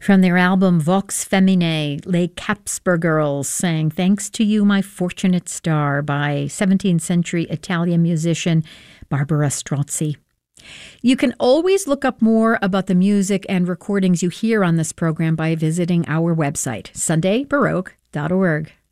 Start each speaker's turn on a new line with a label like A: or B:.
A: From their album Vox Feminae, Les Capsper Girls sang Thanks to You, My Fortunate Star by 17th century Italian musician Barbara Strozzi. You can always look up more about the music and recordings you hear on this program by visiting our website, sundaybaroque.org.